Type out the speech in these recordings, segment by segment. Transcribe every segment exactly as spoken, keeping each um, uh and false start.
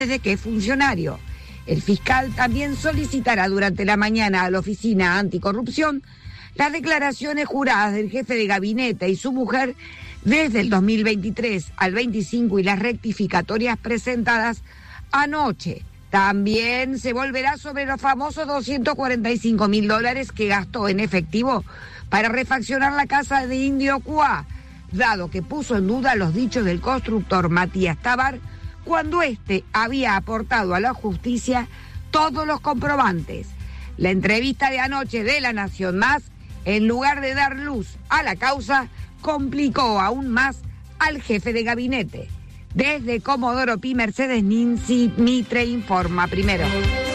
desde que es funcionario. El fiscal también solicitará durante la mañana a la Oficina Anticorrupción las declaraciones juradas del jefe de gabinete y su mujer desde el dos mil veintitrés al veinticinco y las rectificatorias presentadas anoche. También se volverá sobre los famosos doscientos cuarenta y cinco mil dólares que gastó en efectivo para refaccionar la casa de Indio Cuá, dado que puso en duda los dichos del constructor Matías Tabar cuando éste había aportado a la justicia todos los comprobantes. La entrevista de anoche de La Nación Más, en lugar de dar luz a la causa, complicó aún más al jefe de gabinete. Desde Comodoro Pi, Mercedes Ninzi, Mitre informa primero.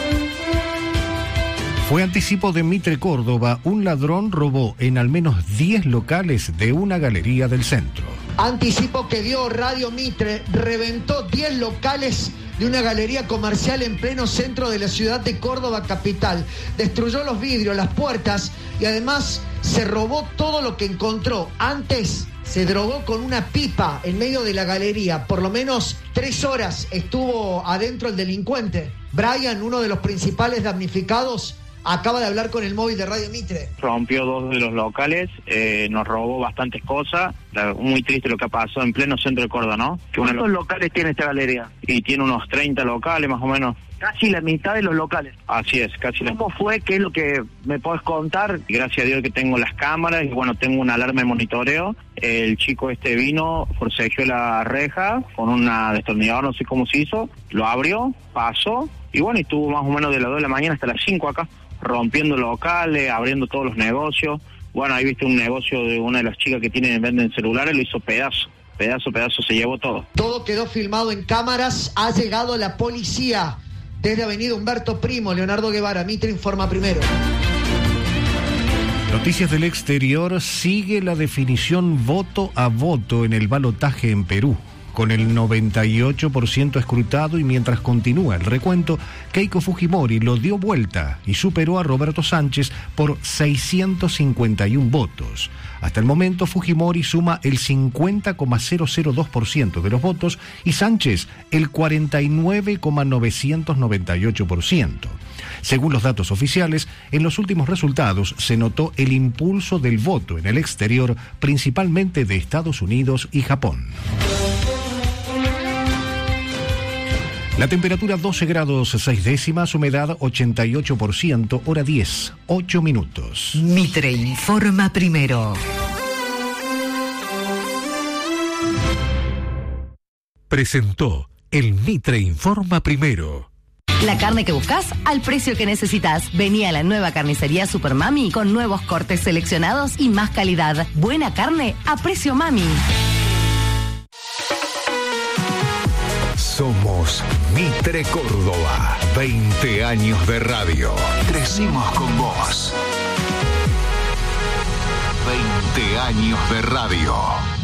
Fue anticipo de Mitre Córdoba. Un ladrón robó en al menos diez locales de una galería del centro. Anticipo que dio Radio Mitre, reventó diez locales de una galería comercial en pleno centro de la ciudad de Córdoba capital. Destruyó los vidrios, las puertas y además se robó todo lo que encontró. Antes se drogó con una pipa en medio de la galería. Por lo menos tres horas estuvo adentro el delincuente. Brian, uno de los principales damnificados, acaba de hablar con el móvil de Radio Mitre. Rompió dos de los locales, eh, nos robó bastantes cosas. La, muy triste lo que ha pasado en pleno centro de Córdoba, ¿no? Que ¿Cuántos lo... locales tiene esta galería? Y tiene unos treinta locales más o menos. Casi la mitad de los locales. Así es, casi la ¿Cómo fue? ¿Qué es lo que me podés contar? Gracias a Dios que tengo las cámaras y bueno, tengo una alarma de monitoreo. El chico este vino, forcejeó la reja con una destornillador, no sé cómo se hizo, lo abrió, pasó y bueno, y estuvo más o menos de las dos de la mañana hasta las cinco acá, rompiendo locales, abriendo todos los negocios. Bueno, ahí viste un negocio de una de las chicas que tienen venden celulares, lo hizo pedazo, pedazo, pedazo, se llevó todo. Todo quedó filmado en cámaras, ha llegado la policía. Desde Avenida Humberto Primo, Leonardo Guevara, Mitre informa primero. Noticias del exterior. Sigue la definición voto a voto en el balotaje en Perú. Con el noventa y ocho por ciento escrutado y mientras continúa el recuento, Keiko Fujimori lo dio vuelta y superó a Roberto Sánchez por seiscientos cincuenta y uno votos. Hasta el momento, Fujimori suma el cincuenta coma cero cero dos por ciento de los votos y Sánchez el cuarenta y nueve coma novecientos noventa y ocho por ciento. Según los datos oficiales, en los últimos resultados se notó el impulso del voto en el exterior, principalmente de Estados Unidos y Japón. La temperatura doce grados seis décimas, humedad ochenta y ocho por ciento, hora diez, ocho minutos. Mitre informa primero. Presentó el Mitre informa primero. La carne que buscas al precio que necesitas. Vení a la nueva carnicería Super Mami con nuevos cortes seleccionados y más calidad. Buena carne a precio Mami. Somos Mitre Córdoba. veinte años de radio. Crecimos con vos. veinte años de radio.